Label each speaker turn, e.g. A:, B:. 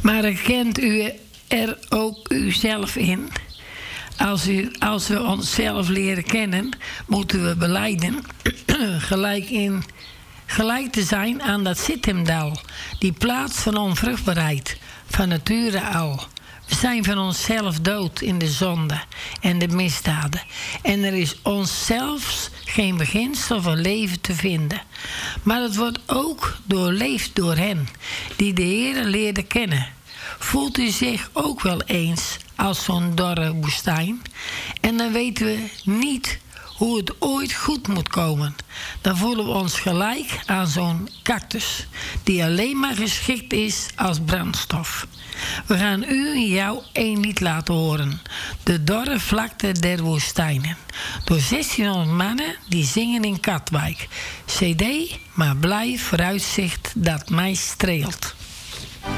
A: Maar herkent u er ook uzelf in? Als we onszelf leren kennen, moeten we belijden gelijk te zijn aan dat Zittendal, die plaats van onvruchtbaarheid, van nature al. We zijn van onszelf dood in de zonde en de misdaden. En er is ons zelfs geen beginsel van leven te vinden. Maar het wordt ook doorleefd door hen die de Heere leerden kennen. Voelt u zich ook wel eens als zo'n dorre woestijn? En dan weten we niet hoe het ooit goed moet komen. Dan voelen we ons gelijk aan zo'n cactus die alleen maar geschikt is als brandstof. We gaan u en jou één lied laten horen. De dorre vlakte der woestijnen. Door 1600 mannen die zingen in Katwijk. CD, maar blij vooruitzicht dat mij streelt.